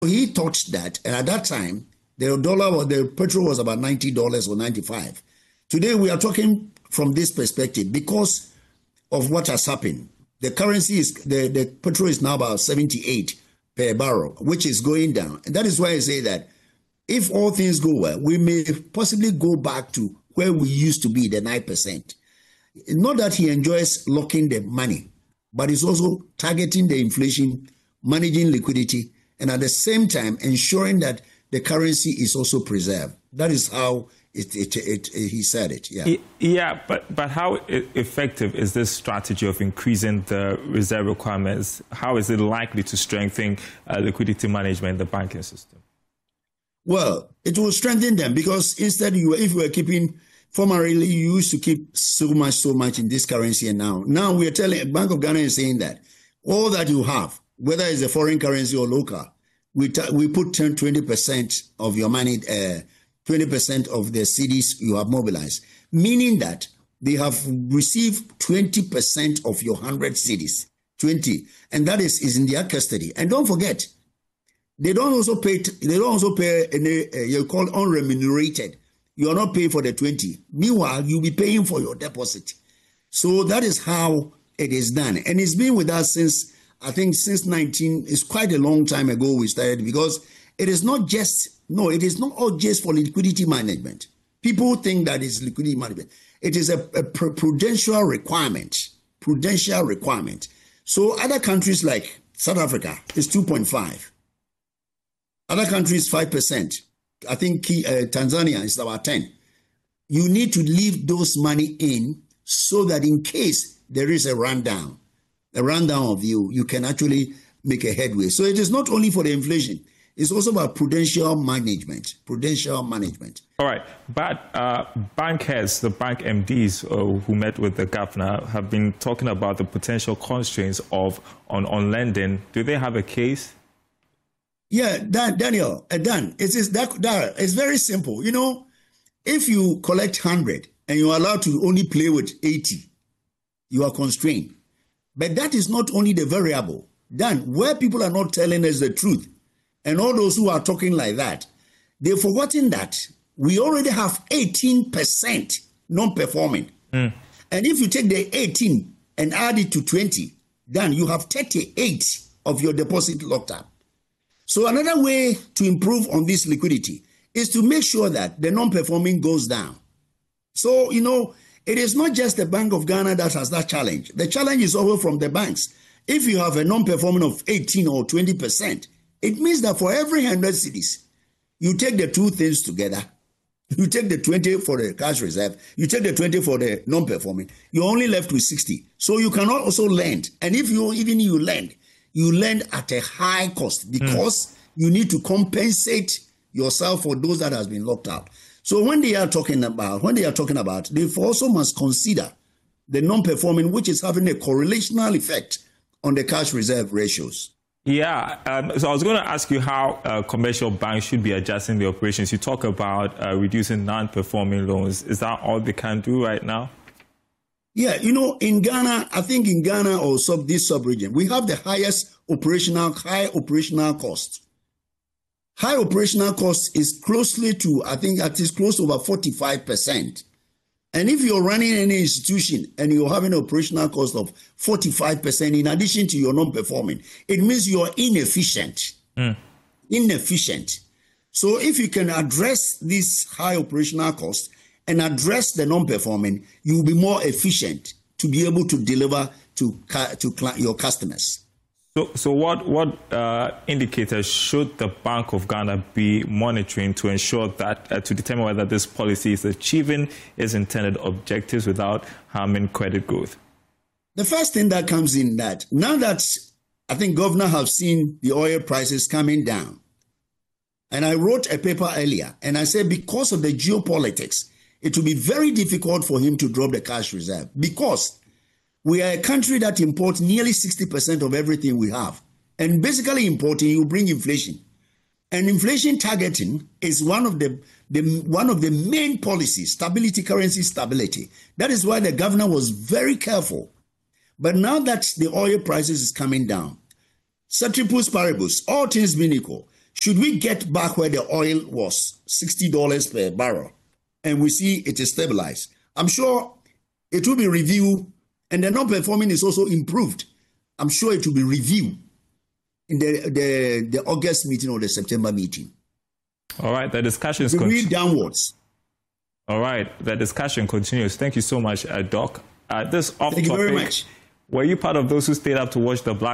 He thought that, and at that time, the petrol was about $90 or 95. Today, we are talking from this perspective because of what has happened. The currency is, the petrol is now about 78 per barrel, which is going down. And that is why I say that if all things go well, we may possibly go back to where we used to be, the 9%. Not that he enjoys locking the money, but he's also targeting the inflation, managing liquidity, and at the same time ensuring that the currency is also preserved. That is how he said it. Yeah. Yeah, but how effective is this strategy of increasing the reserve requirements? How is it likely to strengthen liquidity management in the banking system? Well, it will strengthen them because instead, if you were keeping, formerly you used to keep so much in this currency, and now we are telling, Bank of Ghana is saying that all that you have, whether it's a foreign currency or local, we put 20% of your money, 20% of the cedis you have mobilized, meaning that they have received 20% of your 100 cedis, 20, and that is in their custody. And don't forget, they don't also pay any, you call unremunerated. You are not paying for the 20. Meanwhile, you'll be paying for your deposit. So that is how it is done. And it's been with us since, I think, it's quite a long time ago we started, because it is not all just for liquidity management. People think that it's liquidity management. It is a prudential requirement. So other countries like South Africa is 2.5. Other countries, 5%. I think Tanzania is about 10. You need to leave those money in so that in case there is a rundown of you can actually make a headway. So it is not only for the inflation, it's also about prudential management. All right, but bank heads, the bank MDs who met with the governor have been talking about the potential constraints on lending. Do they have a case? Yeah, Daniel, it's very simple. You know, if you collect 100 and you're allowed to only play with 80, you are constrained. But that is not only the variable. Dan, where people are not telling us the truth, and all those who are talking like that, they've forgotten that we already have 18% non-performing. And if you take the 18 and add it to 20, then you have 38 of your deposit locked up. So another way to improve on this liquidity is to make sure that the non-performing goes down. So, you know, it is not just the Bank of Ghana that has that challenge. The challenge is over from the banks. If you have a non-performing of 18 or 20%, it means that for every 100 cedis, you take the two things together. You take the 20 for the cash reserve, you take the 20 for the non-performing, you're only left with 60. So you cannot also lend. And if you lend at a high cost because you need to compensate yourself for those that has been locked out. So when they are talking about, they also must consider the non-performing, which is having a correlational effect on the cash reserve ratios. Yeah, so I was going to ask you how commercial banks should be adjusting the operations. You talk about reducing non-performing loans. Is that all they can do right now? Yeah, you know, in Ghana, I think in Ghana or this sub-region, we have the highest high operational cost. High operational cost is closely to, I think it is close to about 45%. And if you're running any institution and you're having an operational cost of 45% in addition to your non-performing, it means you're inefficient. So if you can address this high operational cost and address the non-performing, you'll be more efficient to be able to deliver to your customers. So what indicators should the Bank of Ghana be monitoring to ensure that, to determine whether this policy is achieving its intended objectives without harming credit growth? The first thing that comes in that, now that I think governor have seen the oil prices coming down, and I wrote a paper earlier, and I said because of the geopolitics, it will be very difficult for him to drop the cash reserve because we are a country that imports nearly 60% of everything we have. And basically importing, you bring inflation. And inflation targeting is one of the main policies, currency stability. That is why the governor was very careful. But now that the oil prices is coming down, ceteris paribus, all things being equal, should we get back where the oil was, $60 per barrel, and we see it is stabilized, I'm sure it will be reviewed, and the non-performing is also improved. I'm sure it will be reviewed in the August meeting or the September meeting. All right, the discussion is read downwards. All right, the discussion continues. Thank you so much, Doc. This off Thank topic. You very much. Were you part of those who stayed up to watch the Black